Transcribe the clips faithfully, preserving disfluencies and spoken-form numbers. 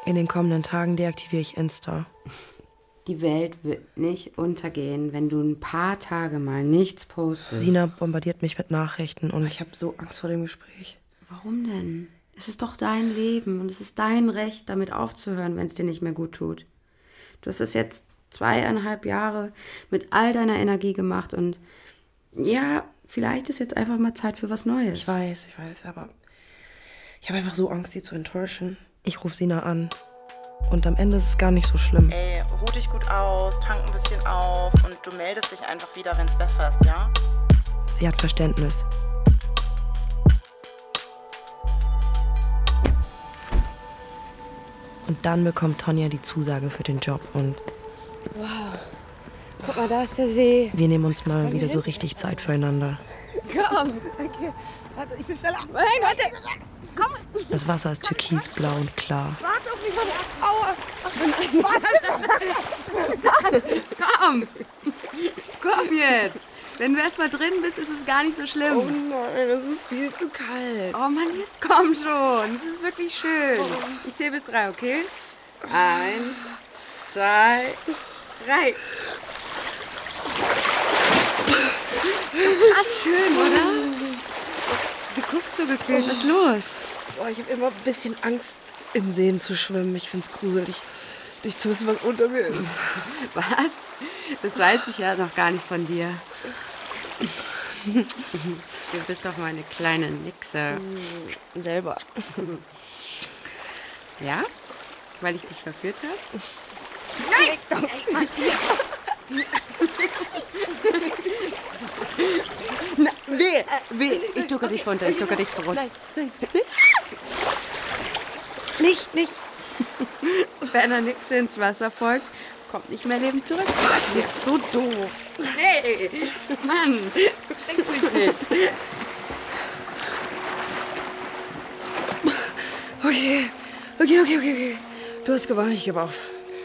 In den kommenden Tagen deaktiviere ich Insta. Die Welt wird nicht untergehen, wenn du ein paar Tage mal nichts postest. Sina bombardiert mich mit Nachrichten und ich habe so Angst vor dem Gespräch. Warum denn? Es ist doch dein Leben und es ist dein Recht, damit aufzuhören, wenn es dir nicht mehr gut tut. Du hast es jetzt zweieinhalb Jahre mit all deiner Energie gemacht und ja, vielleicht ist jetzt einfach mal Zeit für was Neues. Ich weiß, ich weiß, aber ich habe einfach so Angst, sie zu enttäuschen. Ich rufe Sina an und am Ende ist es gar nicht so schlimm. Ey, ruh dich gut aus, tank ein bisschen auf und du meldest dich einfach wieder, wenn es besser ist, ja? Sie hat Verständnis. Und dann bekommt Tonja die Zusage für den Job und wow, guck mal, da ist der See. Wir nehmen uns mal wieder so richtig Zeit füreinander. Komm, okay. Warte, ich bin schneller. Nein, warte. Komm. Das Wasser ist türkisblau und klar. Warte auf mich, warte. Aua. Warte. Komm. Komm jetzt. Wenn du erst mal drin bist, ist es gar nicht so schlimm. Oh nein, das ist viel zu kalt. Oh Mann, jetzt komm schon. Es ist wirklich schön. Ich zähle bis drei, okay? Eins, zwei, drei. Krass schön, oder? Du guckst so gekühlt. Was ist los? Oh, ich habe immer ein bisschen Angst, in Seen zu schwimmen. Ich find's gruselig, nicht zu wissen, was unter mir ist. Was? Das weiß ich ja noch gar nicht von dir. Du bist doch meine kleine Nixe. Selber. Ja? Weil ich dich verführt habe? Nein! Na, weh, weh. Ich ducke dich runter, ich ducke dich runter. Nein, nein. Nicht, nicht. Wenn einer Nixe ins Wasser folgt, kommt nicht mehr lebend zurück. Das ist so doof. Nee, Mann, du kriegst mich nicht. Okay, okay, okay, okay, okay. Du hast gewonnen, ich gebe auf.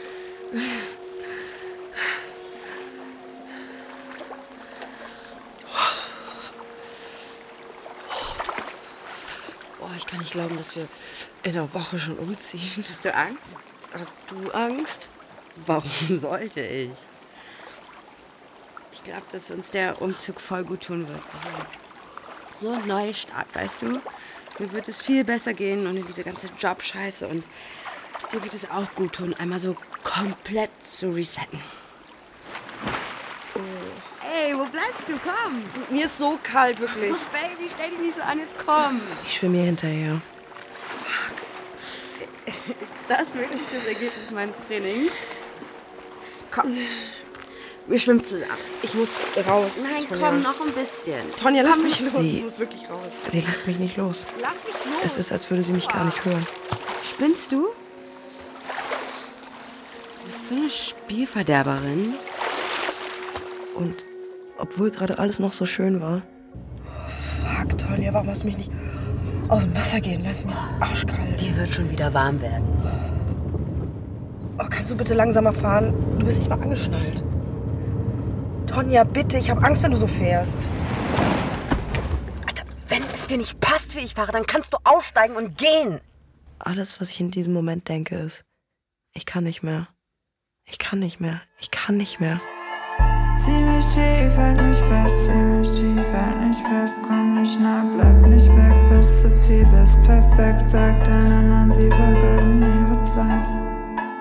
Oh, ich kann nicht glauben, dass wir in einer Woche schon umziehen. Hast du Angst? Hast du Angst? Warum sollte ich? Ich glaube, dass uns der Umzug voll gut tun wird. Also, so ein Neustart, weißt du? Mir wird es viel besser gehen ohne diese ganze Jobscheiße und dir wird es auch gut tun, einmal so komplett zu resetten. Ey, wo bleibst du? Komm! Mir ist so kalt, wirklich. Oh, Baby, stell dich nicht so an, jetzt komm! Ich schwimme ihr hinterher. Ist das wirklich das Ergebnis meines Trainings? Komm, wir schwimmen zusammen. Ich muss raus, Nein, Tonja. komm, noch ein bisschen. Tonja, lass Komm. mich los. Sie- Ich muss wirklich raus. Sie lässt mich nicht los. Lass mich los. Es ist, als würde sie mich gar nicht hören. Spinnst du? Du bist so eine Spielverderberin. Und obwohl gerade alles noch so schön war, Fuck, Tonja, warum hast du mich nicht aus dem Wasser gehen lassen? Mir ist arschkalt. Dir wird schon wieder warm werden. Oh, kannst du bitte langsamer fahren? Du bist nicht mal angeschnallt. Tonja, bitte, ich habe Angst, wenn du so fährst. Alter, wenn es dir nicht passt, wie ich fahre, dann kannst du aussteigen und gehen. alles, was ich in diesem Moment denke, ist, ich kann nicht mehr. Ich kann nicht mehr. Ich kann nicht mehr. Zieh mich tief, halt mich fest, zieh mich tief, halt mich fest, komm nicht nah, bleib nicht weg, bis zu viel, bist perfekt, sagt deine